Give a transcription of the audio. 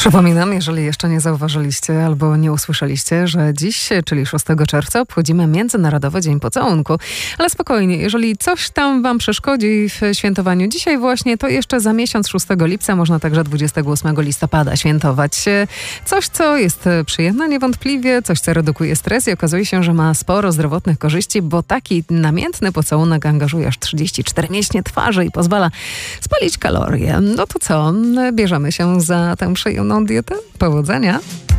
Przypominam, jeżeli jeszcze nie zauważyliście albo nie usłyszeliście, że dziś, czyli 6 czerwca, obchodzimy Międzynarodowy Dzień Pocałunku. Ale spokojnie, jeżeli coś tam wam przeszkodzi w świętowaniu dzisiaj właśnie, to jeszcze za miesiąc 6 lipca, można także 28 listopada świętować. Coś, co jest przyjemne niewątpliwie, coś, co redukuje stres i okazuje się, że ma sporo zdrowotnych korzyści, bo taki namiętny pocałunek angażuje aż 34 mięśnie twarzy i pozwala spalić kalorie. No to co? Bierzemy się za tę przyjemną dietę? Powodzenia!